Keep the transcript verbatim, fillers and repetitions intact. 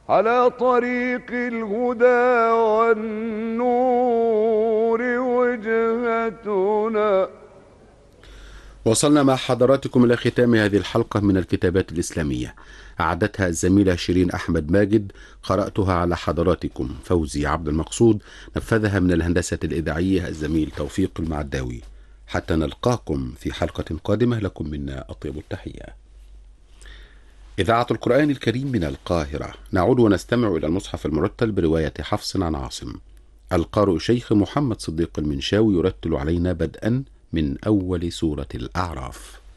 على طريق الهدى والنور وجهتنا. وصلنا مع حضراتكم إلى ختام هذه الحلقة من الكتابات الإسلامية، أعدتها الزميلة شيرين أحمد ماجد، قرأتها على حضراتكم فوزي عبد المقصود، نفذها من الهندسة الإذاعية الزميل توفيق المعداوي. حتى نلقاكم في حلقة قادمة، لكم منا أطيب التحية. إذاعة القرآن الكريم من القاهرة، نعود ونستمع إلى المصحف المرتل برواية حفص عن عاصم. القارئ شيخ محمد صديق المنشاوي يرتل علينا بدءا من أول سورة الأعراف.